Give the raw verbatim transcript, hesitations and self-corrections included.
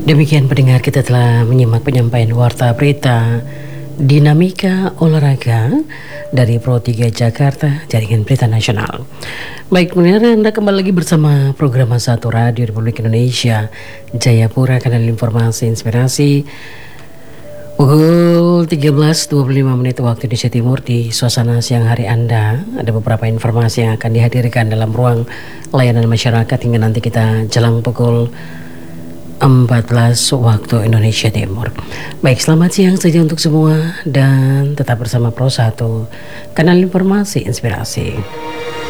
Demikian pendengar, kita telah menyimak penyampaian warta berita Dinamika Olahraga dari Pro tiga Jakarta, Jaringan Berita Nasional. Baik pendengar, Anda kembali lagi bersama program satu Radio Republik Indonesia Jayapura, kanal informasi inspirasi. Pukul tiga belas dua puluh lima menit waktu Indonesia Timur. Di suasana siang hari Anda, ada beberapa informasi yang akan dihadirkan dalam ruang layanan masyarakat hingga nanti kita jelang pukul empat belas waktu Indonesia Timur. Baik, selamat siang saja untuk semua dan tetap bersama Pro satu, kanal informasi inspirasi.